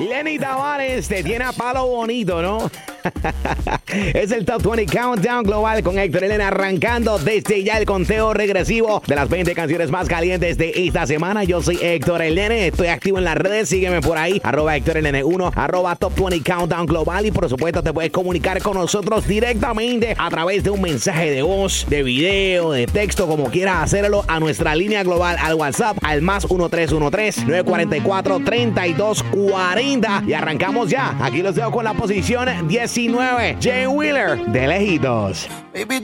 Lenny Tavares te tiene a palo bonito, ¿no? Es el Top 20 Countdown Global con Héctor Elena, arrancando desde ya el conteo regresivo de las 20 canciones más calientes de esta semana. Yo soy Héctor Elena, estoy activo en las redes, sígueme por ahí, @Héctor Elena1, @Top 20 Countdown Global, y por supuesto te puedes comunicar con nosotros directamente a través de un mensaje de voz, de video, de texto, como quieras hacerlo, a nuestra línea global, al WhatsApp, al más 1-313-944-3240. Y arrancamos ya. Aquí los dejo con la posición 19, Jay Wheeler, de lejitos. Baby,